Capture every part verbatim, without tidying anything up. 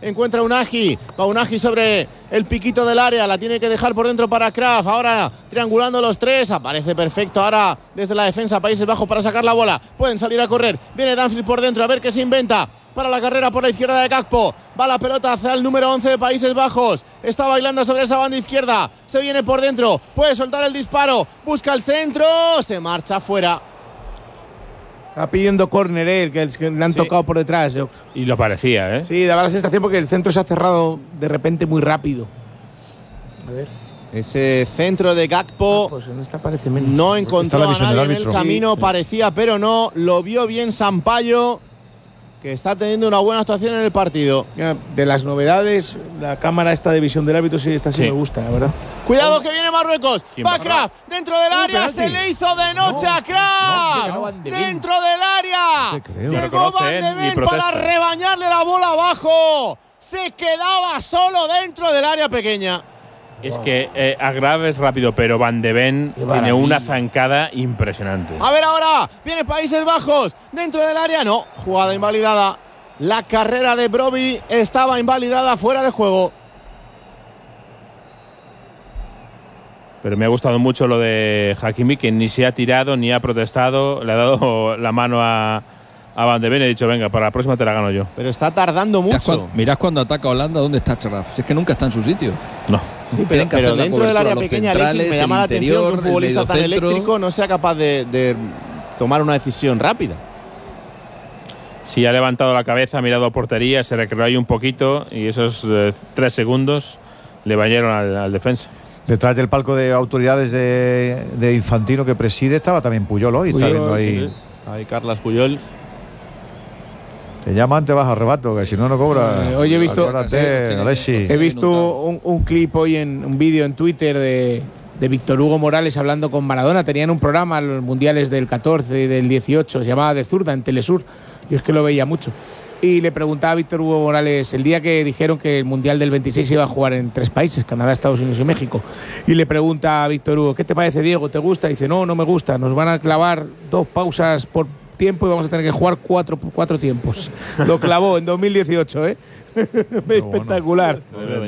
encuentra Unagi, va Unagi sobre el piquito del área, la tiene que dejar por dentro para Krafth, ahora triangulando los tres, aparece perfecto ahora desde la defensa Países Bajos para sacar la bola, pueden salir a correr, viene Dumfries por dentro, a ver qué se inventa para la carrera por la izquierda de Gakpo, va la pelota hacia el número once de Países Bajos, está bailando sobre esa banda izquierda, se viene por dentro, puede soltar el disparo, busca el centro, se marcha fuera. Está pidiendo córner, eh, que, que le han sí. tocado por detrás. Yo. Y lo parecía, ¿eh? Sí, daba la sensación porque el centro se ha cerrado de repente muy rápido. A ver. Ese centro de Gakpo, ah, pues en esta parece menos. No encontró a nadie en el camino, sí, parecía, pero no. Lo vio bien Sampaio, que está teniendo una buena actuación en el partido. De las novedades, la cámara esta de visión del árbitro, sí, esta sí, sí. me gusta, la verdad. Cuidado que viene Marruecos. Va Krafth dentro del área. Se le hizo de noche no, a Krafth. No, no, dentro del área. Llegó Van de Ven para rebañarle la bola abajo. Se quedaba solo dentro del área pequeña. Es que eh, Agraf es rápido, pero Van de Ven tiene una zancada impresionante. A ver ahora, viene Países Bajos, dentro del área, no, jugada invalidada. La carrera de Brobbey estaba invalidada, fuera de juego. Pero me ha gustado mucho lo de Hakimi, que ni se ha tirado ni ha protestado, le ha dado la mano a, a Van de Ven y ha dicho, venga, para la próxima te la gano yo. Pero está tardando mucho. Mirad cuando, mirad cuando ataca Holanda, ¿dónde está Krafth? Es que nunca está en su sitio. No. Sí, pero, pero dentro del área pequeña, Alexis, me llama la atención que un futbolista tan eléctrico no sea capaz de, de tomar una decisión rápida. Sí, ha levantado la cabeza, ha mirado a portería, se recreó ahí un poquito y esos eh, tres segundos le bañaron al, al defensa. Detrás del palco de autoridades de, de Infantino que preside estaba también Puyol hoy. Puyol, está viendo ahí. Sí. Está ahí Carles Puyol. Te llaman, te vas a rebato, que si no, no cobra. Eh, hoy he visto, Acuérdate, sí, he visto un, un clip hoy en un vídeo en Twitter de, de Víctor Hugo Morales hablando con Maradona. Tenían un programa, los mundiales del catorce y del dieciocho, se llamaba De Zurda en Telesur. Yo es que lo veía mucho. Y le preguntaba a Víctor Hugo Morales el día que dijeron que el mundial del veintiséis se iba a jugar en tres países, Canadá, Estados Unidos y México. Y le pregunta a Víctor Hugo, ¿qué te parece, Diego? ¿Te gusta? Y dice, no, no me gusta. Nos van a clavar dos pausas por tiempo y vamos a tener que jugar cuatro, cuatro tiempos. Lo clavó en dos mil dieciocho, ¿eh? Espectacular. Bueno.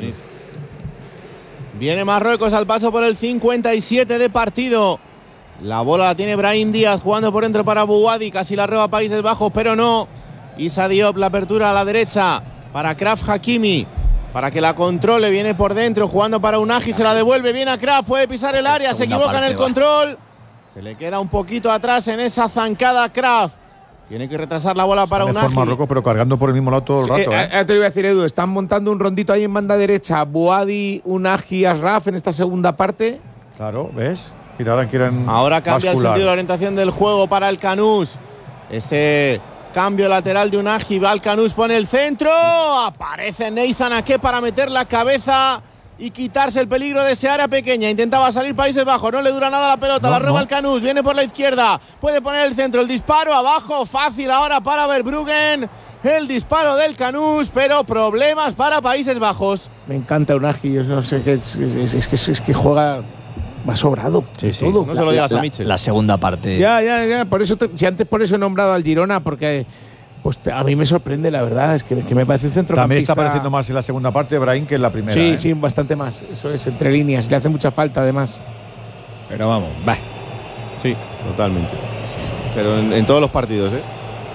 Viene Marruecos al paso por el cincuenta y siete de partido. La bola la tiene Brahim Díaz jugando por dentro para Bouhaddi. Casi la roba Países Bajos, pero no. Issa Diop, la apertura a la derecha para Krafth Hakimi. Para que la controle, viene por dentro jugando para Unagi. Se la devuelve bien a Krafth. Puede pisar el área, se equivoca en el control. Se le queda un poquito atrás en esa zancada Krafth. Tiene que retrasar la bola para Unagi. Marruecos, pero cargando por el mismo lado todo el rato. Sí, eh, eh. Te iba a decir, Edu, están montando un rondito ahí en banda derecha. Bouhaddi, Unagi, Ashraf en esta segunda parte. Claro, ¿ves? Mira, ahora quieren Ahora cambia bascular. el sentido de la orientación del juego para el Canús. Ese cambio lateral de Unagi. Va el Canús, pone el centro. Aparece Neizan Ake para meter la cabeza y quitarse el peligro de ese área pequeña. Intentaba salir Países Bajos, no le dura nada la pelota, no, la roba no. el Canús, viene por la izquierda, puede poner el centro, el disparo abajo, fácil ahora para Verbruggen, el disparo del Canús, pero problemas para Países Bajos. Me encanta Unagi, yo no sé qué es, es, es, es, es, es que juega va sobrado. Sí, sí. Todo. No se lo digas a Mitchell. La segunda parte. Ya, ya, ya, por eso te, si antes por eso he nombrado al Girona, porque pues a mí me sorprende, la verdad, es que, que me parece un centrocampista. También está apareciendo más en la segunda parte de Brahim que en la primera. Sí, ¿eh? sí, bastante más. Eso es, entre líneas. Le hace mucha falta, además. Pero vamos, va. Sí, totalmente. Pero en, en todos los partidos, ¿eh?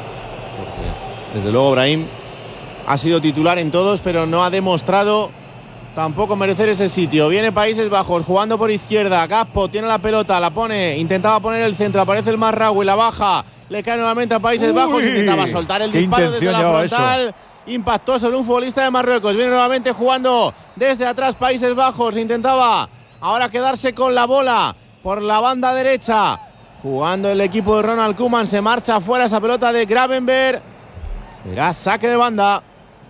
Porque, desde luego, Brahim ha sido titular en todos, pero no ha demostrado tampoco merecer ese sitio. Viene Países Bajos jugando por izquierda. Gakpo tiene la pelota, la pone, intentaba poner el centro, aparece el Marraoui, la baja, le cae nuevamente a Países Uy, Bajos, intentaba soltar el disparo desde la frontal, eso. Impactó sobre un futbolista de Marruecos. Viene nuevamente jugando desde atrás Países Bajos, intentaba ahora quedarse con la bola por la banda derecha, jugando el equipo de Ronald Koeman, se marcha afuera esa pelota de Gravenberg, será saque de banda.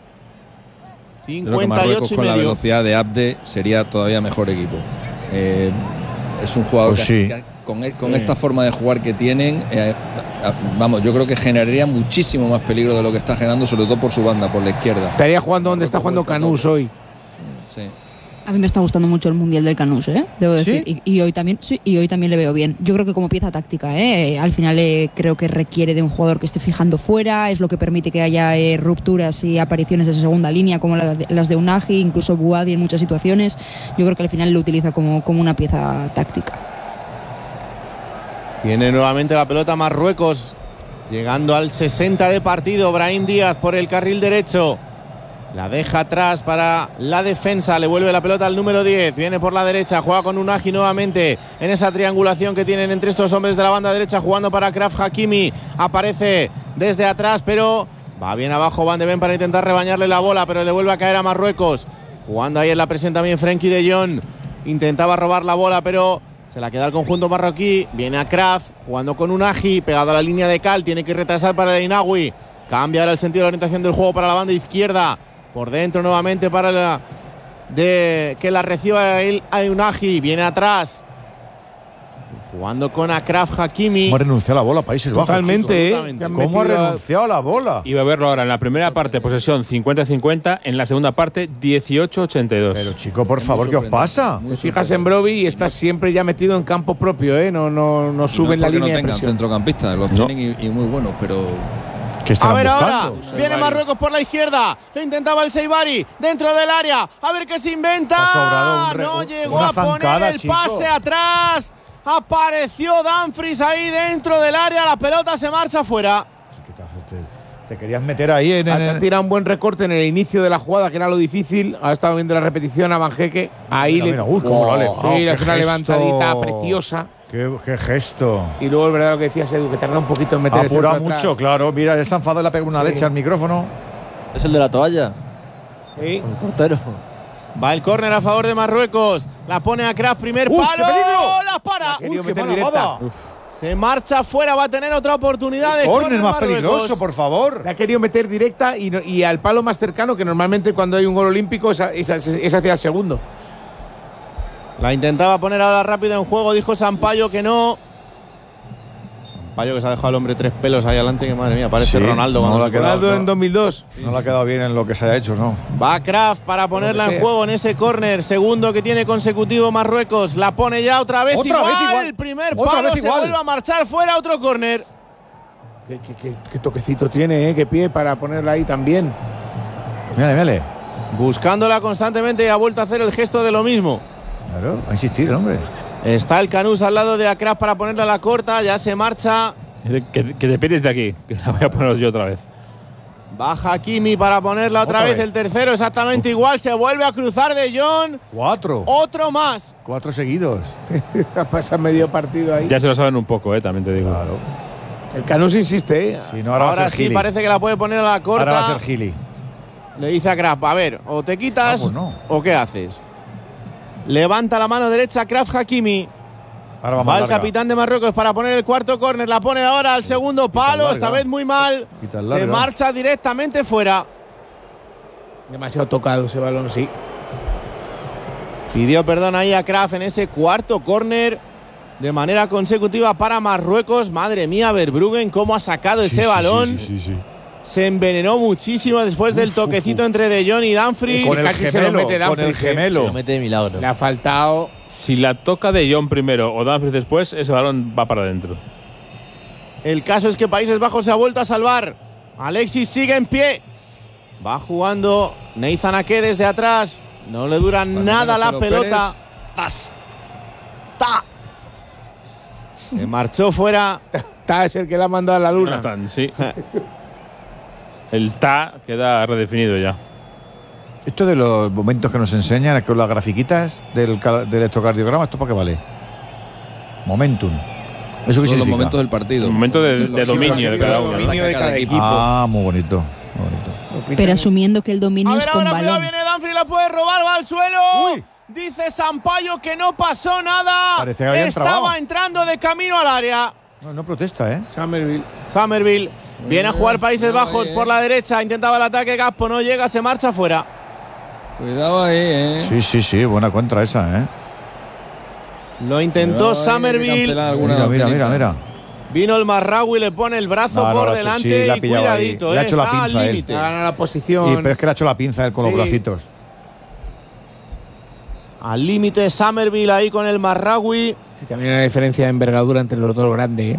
cincuenta y ocho y con medio. La velocidad de Abde sería todavía mejor equipo. Eh, es un jugador pues que, sí. que con, con sí. esta forma de jugar que tienen, eh, vamos, yo creo que generaría muchísimo más peligro de lo que está generando, sobre todo por su banda, por la izquierda. Estaría jugando donde está jugando Canús hoy. Sí. A mí me está gustando mucho el Mundial del Canús, ¿eh? Debo decir. ¿Sí? Y, y hoy también, sí, y hoy también le veo bien. Yo creo que como pieza táctica, ¿eh? Al final eh, creo que requiere de un jugador que esté fijando fuera, es lo que permite que haya eh, rupturas y apariciones de segunda línea como la de, las de Unagi, incluso Buadi en muchas situaciones. Yo creo que al final lo utiliza como, como una pieza táctica. Tiene nuevamente la pelota Marruecos, llegando al sesenta de partido. Brahim Díaz por el carril derecho. La deja atrás para la defensa. Le vuelve la pelota al número diez. Viene por la derecha. Juega con Unagi nuevamente en esa triangulación que tienen entre estos hombres de la banda derecha. Jugando para Achraf Hakimi. Aparece desde atrás, pero va bien abajo Van de Ven para intentar rebañarle la bola, pero le vuelve a caer a Marruecos. Jugando ahí en la presión también Frenkie de Jong. Intentaba robar la bola, pero se la queda el conjunto marroquí. Viene Achraf jugando con Unagi. Pegado a la línea de cal. Tiene que retrasar para el Inagui. Cambia ahora el sentido de la orientación del juego para la banda izquierda. Por dentro nuevamente para la de que la reciba el Unagi. Viene atrás. Jugando con Achraf Hakimi. ¿Cómo ha renunciado a la bola Países Bajos? Totalmente, ¿eh? Totalmente. ¿Cómo ha renunciado a la bola? Iba a verlo ahora en la primera parte, posesión cincuenta cincuenta, en la segunda parte dieciocho ochenta y dos. Pero chico, por Es favor, muy ¿qué os sorprendente, pasa? muy Te fijas sorprendente. en Broby y estás siempre ya metido en campo propio, ¿eh? No, no, no sube No en la porque línea no de tengan presión. centrocampistas, los No. tienen y, y muy buenos, pero ¿Qué A estarán ver buscando? ahora, viene Marruecos por la izquierda. Lo intentaba el Seibari dentro del área. A ver qué se inventa. Ha sobrado un re- No un- llegó una a poner zancada, el chico. pase atrás. Apareció Dumfries ahí dentro del área. La pelota se marcha fuera. ¿Qué te haces? Te, te querías meter ahí en, en- Ha tirado un buen recorte en el inicio de la jugada, que era lo difícil. Ha estado viendo la repetición a Banjeque. Ahí Mira, le. mira, uy, cómo lo ha levantado, Sí, le qué hace una gesto. levantadita preciosa. Qué, qué gesto. Y luego es verdad lo que decías, Edu, que tarda un poquito en meter Ha el centro apurado atrás. mucho, claro. Mira, esa enfada le pegó una Sí. leche al micrófono. Es el de la toalla, Sí. el portero. Va el córner a favor de Marruecos. La pone a Kraft, primer ¡Uf, palo. qué peligro! La para. Querido Uy, qué meter mala directa. baba. Se marcha fuera. Va a tener otra oportunidad de Córner córner más Marruecos. peligroso, por favor. Le ha querido meter directa y, no- y al palo más cercano, que normalmente cuando hay un gol olímpico es, a- es, a- es hacia el segundo. La intentaba poner ahora rápido en juego. Dijo Sampaio que no. Sampaio que se ha dejado al hombre tres pelos ahí adelante. Que madre mía, parece Sí, Ronaldo. no cuando la se ha quedado. pone. Ronaldo en dos mil dos. No le ha quedado bien en lo que se haya hecho, ¿no? Va Kraft para ponerla que en sea. juego en ese córner. Segundo que tiene consecutivo Marruecos. La pone ya otra vez Otra igual. vez igual. El primer Otra palo vez se igual. vuelve a marchar fuera. Otro córner. Qué, qué- qué- qué toquecito tiene, ¿eh? Qué pie para ponerla ahí también. Mírale, mírale. Buscándola constantemente y ha vuelto a hacer el gesto de lo mismo. Claro, a insistir, el hombre. Está el Canús al lado de Achraf para ponerla a la corta. Ya se marcha. Que, que te pierdes de aquí, que la voy a poner yo otra vez. Baja Hakimi para ponerla otra, Otra vez. vez. El tercero exactamente igual. Se vuelve a cruzar de Jong. Cuatro. Otro más. Cuatro seguidos. Pasa medio partido ahí. Ya se lo saben un poco, eh, también te digo. Claro. El Canús insiste, ¿eh? Si no, ahora, Ahora va a ser sí Gili. parece que la puede poner a la corta. Ahora va a ser Gili. Le dice a Kraft, a ver, o te quitas Ah, pues no. o qué haces. Levanta la mano derecha Kraft Hakimi. Ahora va Va más el larga. capitán de Marruecos para poner el cuarto córner. La pone ahora al segundo palo. larga. Esta vez muy mal. Quita el Se larga. marcha directamente fuera. Demasiado tocado ese balón, sí. Pidió perdón ahí a Kraft en ese cuarto córner de manera consecutiva para Marruecos. Madre mía, Verbruggen, cómo ha sacado Sí, ese sí, balón. Sí, sí, sí, sí. Se envenenó muchísimo después del Uf, toquecito uf, uf. entre De Jong y Dumfries. Con el casi se lo gemelo, mete con el Dumfries, ¿eh? gemelo. Lo mete de milagro. Le ha faltado. Si la toca de Jong primero o Dumfries después, ese balón va para adentro. El caso es que Países Bajos se ha vuelto a salvar. Alexis sigue en pie. Va jugando Neizan Ake desde atrás. No le dura Cuando nada menos la te lo pelota. esperes, ¡Ta! Se marchó fuera. Está es el que la ha mandado a la luna. Jonathan, sí. El Ta queda redefinido ya. Esto de los momentos que nos enseñan, con las grafiquitas del, cal- del electrocardiograma, ¿esto para qué vale? Momentum. ¿Eso qué todos los significa? momentos del partido. Un momento de, Los de dominio de cada uno. Dominio de cada equipo. Ah, muy bonito. Muy bonito. Pero asumiendo que el dominio A es ver, con ahora cuidado, balón. viene Dumfries, la puede robar, va al suelo. Uy. Dice Sampaio que no pasó nada. Parece que habían Estaba trabado. entrando de camino al área. No, no protesta, ¿eh? Somerville. Somerville viene a jugar Países cuidado Bajos ahí, por eh. la derecha. Intentaba el ataque, Gaspo no llega, se marcha fuera. Cuidado ahí, eh. Sí, sí, sí, buena contra esa, ¿eh? Lo intentó Cuidado ahí, que Somerville. cancela alguna Mira, mira, mira, docenita. mira. Vino el Marraoui, le pone el brazo No, no, por lo ha hecho, delante sí, la ha y pillado ahí. cuidadito, Le ha eh, hecho la está al pinza a él. límite. Ha ganado la Y, posición. pero es que le ha hecho la pinza él con Sí. los bracitos. Al límite Summerville ahí con el Marraoui. Sí, también hay una diferencia de envergadura entre los dos grandes, ¿eh?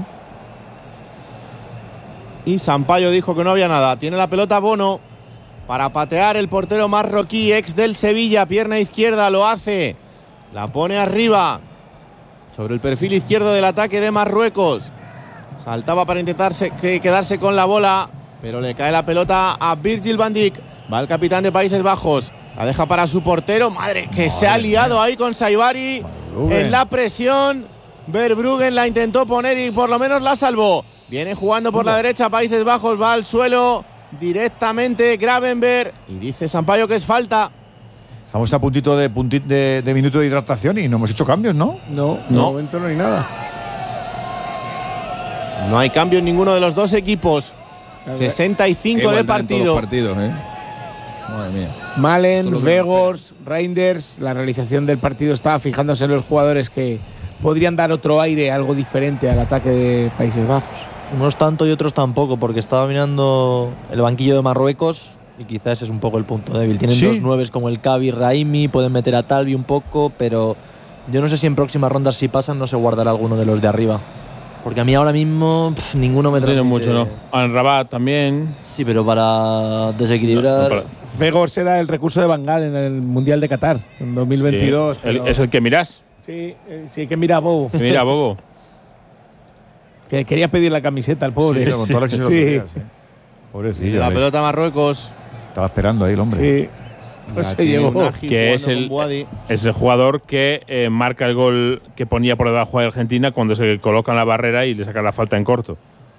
Y Sampaio dijo que no había nada. Tiene la pelota Bono para patear el portero marroquí, ex del Sevilla, pierna izquierda, lo hace. La pone arriba, sobre el perfil izquierdo del ataque de Marruecos. Saltaba para intentarse que quedarse con la bola, pero le cae la pelota a Virgil van Dijk. Va el capitán de Países Bajos. La deja para su portero. Madre, que Madre se ha liado mía. ahí con Saibari en la presión. Verbruggen la intentó poner y por lo menos la salvó. Viene jugando por la derecha Países Bajos, va al suelo directamente Gravenberg y dice Sampaio que es falta. Estamos a puntito de, punti- de, de minuto de hidratación y no hemos hecho cambios, ¿no? No, no. de momento no hay nada. No hay cambio en ninguno de los dos equipos. sesenta y cinco de partido. Partidos, ¿eh? Madre mía. Malen, Vegors, Reinders, la realización del partido estaba fijándose en los jugadores que podrían dar otro aire, algo diferente al ataque de Países Bajos. Unos tanto y otros tampoco, porque estaba mirando el banquillo de Marruecos y quizás ese es un poco el punto débil. Tienen ¿Sí? dos nueves como el Kavi, Raimi, pueden meter a Talvi un poco, pero yo no sé si en próximas rondas, si pasan, no se guardará alguno de los de arriba. Porque a mí ahora mismo pff, ninguno me No tiene transmite. mucho, ¿no? Al Rabat también. Sí, pero para desequilibrar. No, no, para- Vegors era el recurso de Van Gaal en el Mundial de Qatar en dos mil veintidós. Sí, el- pero- es el que mirás. Sí, eh, sí, que mira a Bobo. Que mira, Bobo. Que quería pedir la camiseta al pobre. Sí, pero con todo lo que se lo Sí. querías, ¿eh? Pobrecillo. La ¿ves? pelota Marruecos. Estaba esperando ahí el hombre. Sí. Pues La se tiene llevó. Unagi Que es jugando el, con Boadi. es el jugador que eh, marca el gol que ponía por debajo de Argentina cuando se coloca en la barrera y le saca la falta en corto.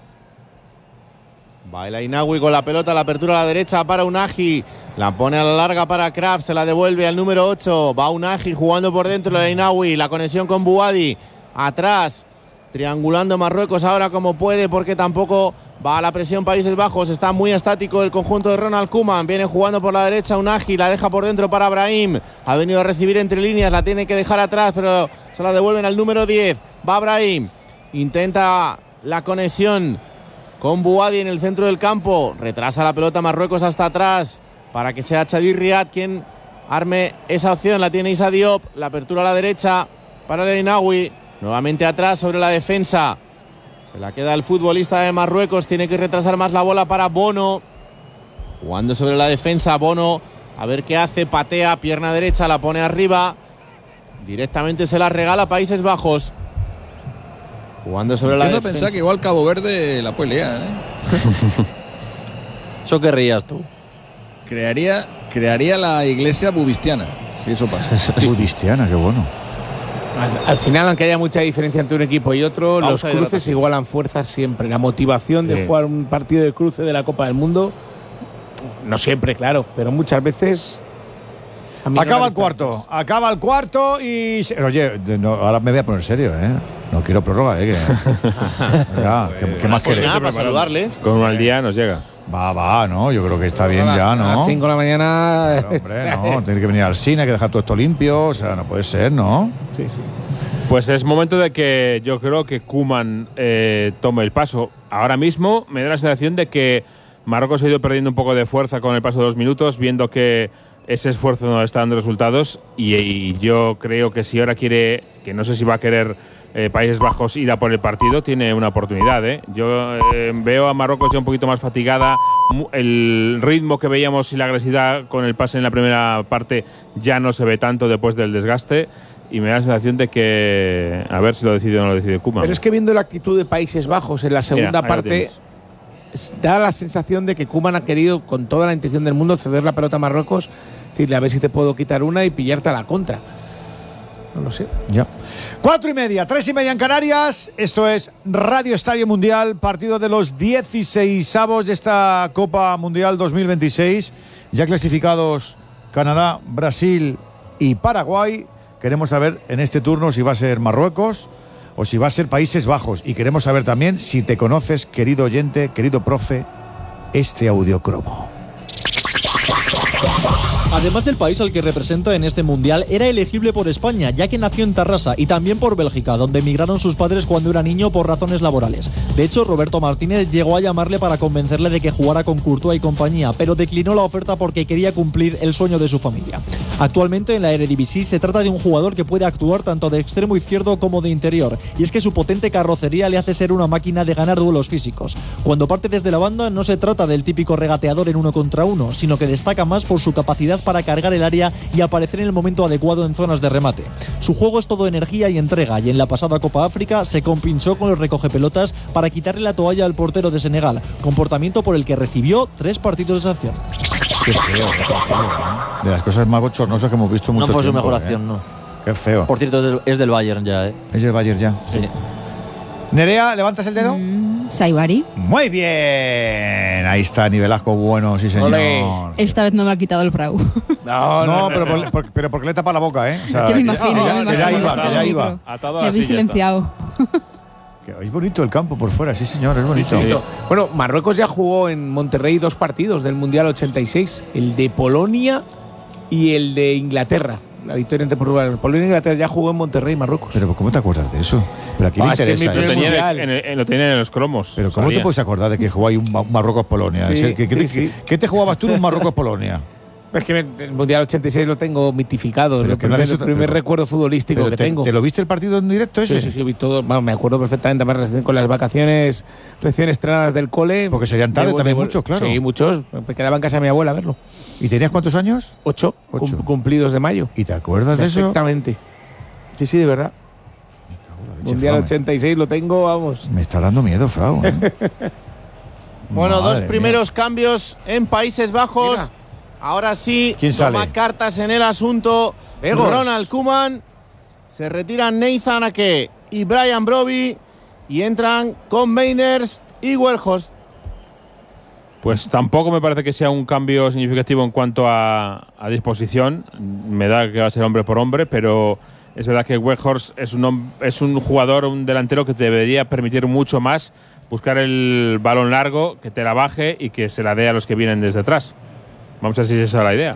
Baila Inagui con la pelota, la apertura a la derecha para Unagi. La pone a la larga para Kraft, se la devuelve al número ocho. Va Unagi jugando por dentro de Inagui. La conexión con Boadi. Atrás, triangulando Marruecos ahora como puede, porque tampoco va a la presión Países Bajos. Está muy estático el conjunto de Ronald Koeman. Viene jugando por la derecha Unagi, la deja por dentro para Brahim. Ha venido a recibir entre líneas, la tiene que dejar atrás, pero se la devuelven al número diez. Va Brahim, intenta la conexión con Boadi en el centro del campo. Retrasa la pelota Marruecos hasta atrás para que sea Chadir Riad quien arme esa opción. La tiene Issa Diop. La apertura a la derecha para el Inagui. Nuevamente atrás sobre la defensa. Se la queda el futbolista de Marruecos. Tiene que retrasar más la bola para Bono. Jugando sobre la defensa. Bono a ver qué hace. Patea. Pierna derecha. La pone arriba. Directamente se la regala Países Bajos. Jugando sobre la Empiezo a defensa. pensar que igual Cabo Verde la puede liar, ¿eh? Eso querrías tú. Crearía, crearía la iglesia bubistiana, si eso pasa. Budistiana, qué bueno. Al, al final, aunque haya mucha diferencia entre un equipo y otro, Pausa los de cruces hidratación. igualan fuerzas siempre. La motivación Sí. de jugar un partido de cruce de la Copa del Mundo, no siempre, claro, pero muchas veces. Acaba el cuarto, acaba el cuarto y… se- Oye, de- no, ahora me voy a poner serio, ¿eh? No quiero prórroga, ¿eh? Que, ya, ¿qué, qué más Pues queréis? nada, para saludarle. Con un al día nos llega. Va, va, no, yo creo que está bien ya, A ¿no? las cinco de la mañana. Pero, hombre, no, tiene que venir al cine, hay que dejar todo esto limpio, o sea, no puede ser, ¿no? Sí, sí. Pues es momento de que yo creo que Koeman eh, tome el paso. Ahora mismo me da la sensación de que Marruecos ha ido perdiendo un poco de fuerza con el paso de dos minutos, viendo que ese esfuerzo no le está dando resultados y, y yo creo que si ahora quiere, que no sé si va a querer eh, Países Bajos ir a por el partido, tiene una oportunidad, ¿eh? Yo eh, veo a Marruecos ya un poquito más fatigada, mu- el ritmo que veíamos y la agresividad con el pase en la primera parte ya no se ve tanto después del desgaste y me da la sensación de que a ver si lo decide o no lo decide Koeman. Pero es que viendo la actitud de Países Bajos en la segunda Mira, ahí lo parte, tienes. da la sensación de que Koeman ha querido, con toda la intención del mundo, ceder la pelota a Marruecos, decirle a ver si te puedo quitar una y pillarte a la contra. No lo sé. Ya. Cuatro y media, tres y media en Canarias. Esto es Radio Estadio Mundial, partido de los dieciseisavos de esta Copa Mundial dos mil veintiséis. Ya clasificados Canadá, Brasil y Paraguay. Queremos saber en este turno si va a ser Marruecos o si va a ser Países Bajos. Y queremos saber también si te conoces, querido oyente, querido profe, este audiocromo. Además del país al que representa en este mundial, era elegible por España, ya que nació en Tarrasa, y también por Bélgica, donde emigraron sus padres cuando era niño por razones laborales. De hecho, Roberto Martínez llegó a llamarle para convencerle de que jugara con Courtois y compañía, pero declinó la oferta porque quería cumplir el sueño de su familia. Actualmente en la Eredivisie se trata de un jugador que puede actuar tanto de extremo izquierdo como de interior, y es que su potente carrocería le hace ser una máquina de ganar duelos físicos. Cuando parte desde la banda no se trata del típico regateador en uno contra uno, sino que destaca más por su capacidad para cargar el área y aparecer en el momento adecuado en zonas de remate. Su juego es todo energía y entrega, y en la pasada Copa África se compinchó con los recogepelotas para quitarle la toalla al portero de Senegal, comportamiento por el que recibió tres partidos de sanción. Qué feo, qué feo, ¿eh? De las cosas más bochornosas que hemos visto mucho No fue tiempo, su mejor ¿eh? acción, no. Qué feo. Por cierto, es del, es del Bayern ya, ¿eh? Es el Bayern ya. Sí. Nerea, ¿levantas el dedo? Mm, Saibari. Muy bien. Ahí está, nivelasco bueno, sí señor. Olé. Esta vez no me ha quitado el frau. No, No, pero, por, por- pero porque le tapa la boca, ¿eh? O sea, Ya me que- imagino, ya me que imagino. ya me iba, has que quitado ya el iba. micro. Atado a Me la habéis silla está. silenciado. Que es bonito el campo por fuera, sí señor, es bonito. Sí. Bueno, Marruecos ya jugó en Monterrey dos partidos del Mundial ochenta y seis, el de Polonia y el de Inglaterra. La victoria entre Portugal. Polonia e Inglaterra ya jugó en Monterrey, Marruecos. Pero ¿cómo te acuerdas de eso? Pero aquí Ah, le es que interesa. mi Lo primer ¿eh? tenía, mundial. en el- en- lo tenía en los cromos. Pero ¿cómo sabía. te puedes acordar de que jugó ahí un Ma- Marruecos-Polonia? Sí, Es el que- ¿qué, sí, te- sí. ¿Qué te jugabas tú en un Marruecos-Polonia? Es que me- el Mundial ochenta y seis lo tengo mitificado. Pero El que no primer, haces el otra- primer pero- recuerdo futbolístico Pero que te, tengo. ¿Te lo viste el partido en directo ese? Sí, sí, sí, vi todo. Bueno, me acuerdo perfectamente, además recién con las vacaciones recién estrenadas del cole. Porque serían tarde De- también de- muchos, claro. Sí, muchos. Me quedaba en casa de mi abuela a verlo. ¿Y tenías cuántos años? Ocho, Ocho. cum- cumplidos de mayo. ¿Y te acuerdas de eso? Perfectamente. Sí, sí, de verdad. Mundial Frau, ochenta y seis lo tengo, vamos. Me está dando miedo, Frau. ¿eh? Bueno, Madre dos mía. primeros cambios en Países Bajos. Mira. Ahora sí, ¿Quién toma sale? cartas en el asunto. Egos. Ronald Koeman. Se retiran Nathan Ake y Brian Broby. Y entran con Meiners y Weghorst. Pues tampoco me parece que sea un cambio significativo en cuanto a, a disposición. Me da que va a ser hombre por hombre, pero es verdad que Weghorst es un, hom- es un jugador, un delantero que te debería permitir mucho más buscar el balón largo, que te la baje y que se la dé a los que vienen desde atrás. Vamos a ver si esa es la idea.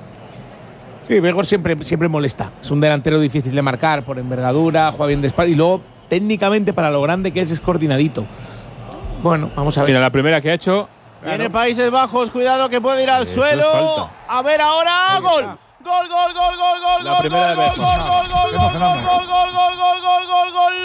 Sí, Begor siempre, siempre molesta. Es un delantero difícil de marcar por envergadura, juega bien de espalda y luego técnicamente para lo grande que es es coordinadito. Bueno, vamos a ver. Mira, la primera que ha hecho. Viene Países Bajos, cuidado que puede ir al Eso es suelo. falta. A ver ahora, gol. Gol, gol, gol, gol, gol, La gol, primera gol, de gol, gol, gol, gol, gol, gol, gol, gol, gol, gol, gol, gol.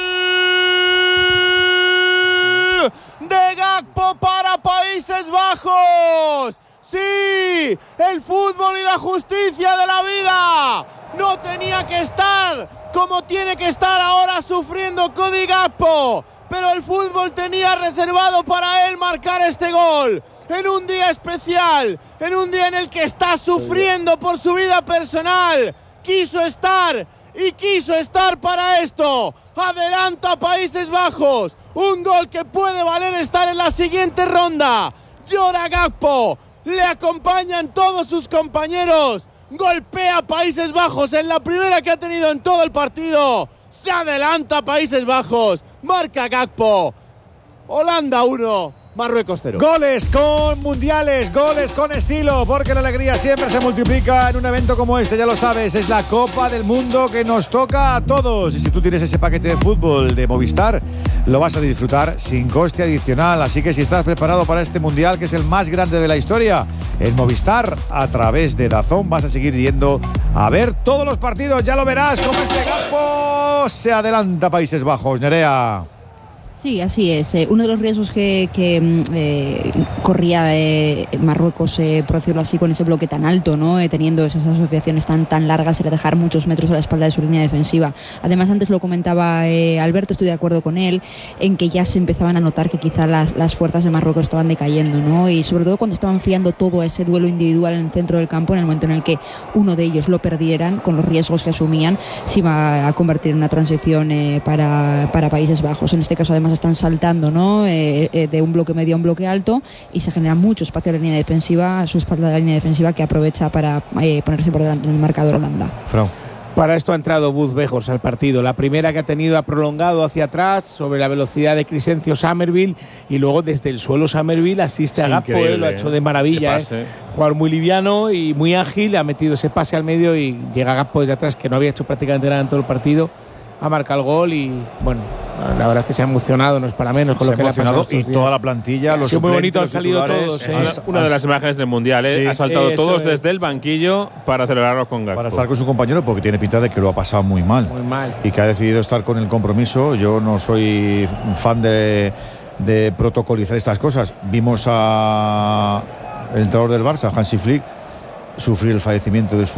De Gakpo para Países Bajos. Sí, el fútbol y la justicia de la vida. No tenía que estar como tiene que estar ahora sufriendo Cody Gakpo. Pero el fútbol tenía reservado para él marcar este gol. En un día especial, en un día en el que está sufriendo por su vida personal. Quiso estar y quiso estar para esto. Adelanta Países Bajos. Un gol que puede valer estar en la siguiente ronda. Llora Gakpo. Le acompañan todos sus compañeros. Golpea Países Bajos en la primera que ha tenido en todo el partido. Se adelanta Países Bajos. Marca Gakpo. Holanda uno, Marruecos cero. Goles con mundiales, goles con estilo, porque la alegría siempre se multiplica en un evento como este, ya lo sabes, es la Copa del Mundo que nos toca a todos. Y si tú tienes ese paquete de fútbol de Movistar, lo vas a disfrutar sin coste adicional. Así que si estás preparado para este mundial, que es el más grande de la historia, en Movistar, a través de DAZN, vas a seguir yendo a ver todos los partidos. Ya lo verás, como este campo se adelanta Países Bajos. Nerea. Sí, así es. Eh, uno de los riesgos que, que mm, eh, corría eh, Marruecos, eh, por decirlo así, con ese bloque tan alto, ¿no? Eh, teniendo esas asociaciones tan, tan largas, era dejar muchos metros a la espalda de su línea defensiva. Además, antes lo comentaba eh, Alberto, estoy de acuerdo con él, en que ya se empezaban a notar que quizá las, las fuerzas de Marruecos estaban decayendo, ¿no? Y sobre todo cuando estaban fiando todo a ese duelo individual en el centro del campo, en el momento en el que uno de ellos lo perdieran, con los riesgos que asumían, se iba a convertir en una transición eh, para, para Países Bajos. En este caso, además, están saltando, ¿no? Eh, eh, de un bloque medio a un bloque alto y se genera mucho espacio en la línea defensiva, a su espalda de la línea defensiva, que aprovecha para eh, ponerse por delante en el marcador Holanda. Frau. Para esto ha entrado Buz Bejos al partido. La primera que ha tenido ha prolongado hacia atrás sobre la velocidad de Crescencio Summerville y luego desde el suelo Summerville asiste a Gakpo, lo ha hecho de maravilla. ¿eh? Jugador muy liviano y muy ágil, ha metido ese pase al medio y llega Gakpo desde atrás, que no había hecho prácticamente nada en todo el partido. Ha marcado el gol y bueno, la verdad es que se ha emocionado, no es para menos con se lo que le ha pasado. Y toda la plantilla, los muy bonito, han salido todos. Es una, una de las imágenes del Mundial, ¿eh? Sí, ha saltado todos es. desde el banquillo para celebrarlo con Gakpo. Para estar con su compañero, porque tiene pinta de que lo ha pasado muy mal. Muy mal. Y que ha decidido estar con el compromiso. Yo no soy fan de, de protocolizar estas cosas. Vimos a el entrenador del Barça, Hansi Flick, sufrir el fallecimiento de su